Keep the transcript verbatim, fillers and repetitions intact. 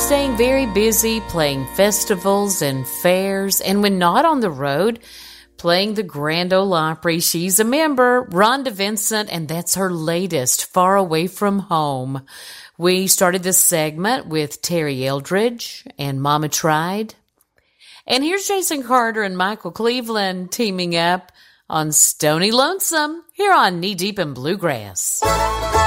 staying very busy playing festivals and fairs, and when not on the road, playing the Grand Ole Opry. She's a member, Rhonda Vincent, and that's her latest, Far Away From Home. We started this segment with Terry Eldridge and Mama Tried. And here's Jason Carter and Michael Cleveland teaming up on Stony Lonesome here on Knee Deep in Bluegrass.